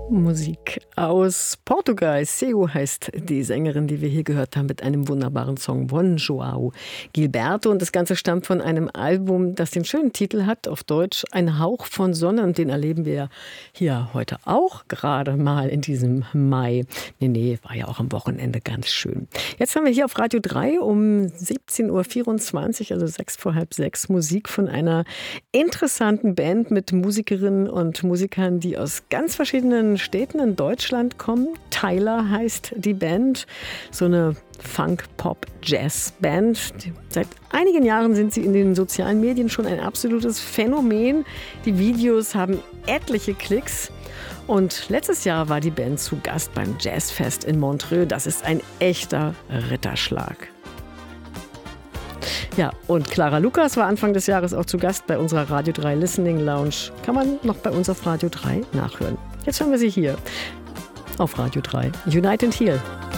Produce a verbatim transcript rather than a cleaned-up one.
Musik aus Portugal. Seu heißt die Sängerin, die wir hier gehört haben, mit einem wunderbaren Song von João Gilberto. Und das Ganze stammt von einem Album, das den schönen Titel hat, auf Deutsch Ein Hauch von Sonne. Und den erleben wir hier heute auch gerade mal in diesem Mai. Nee, nee, war ja auch am Wochenende ganz schön. Jetzt haben wir hier auf Radio drei um siebzehn Uhr vierundzwanzig, also sechs vor halb sechs, Musik von einer interessanten Band mit Musikerinnen und Musikern, die aus ganz verschiedenen Städten in Deutschland kommen. Tyler heißt die Band, so eine Funk-Pop-Jazz-Band. Seit einigen Jahren sind sie in den sozialen Medien schon ein absolutes Phänomen. Die Videos haben etliche Klicks. Und letztes Jahr war die Band zu Gast beim Jazzfest in Montreux. Das ist ein echter Ritterschlag. Ja, und Clara Lukas war Anfang des Jahres auch zu Gast bei unserer Radio drei Listening Lounge. Kann man noch bei uns auf Radio drei nachhören. Jetzt hören wir sie hier auf Radio drei. Unite and Heal.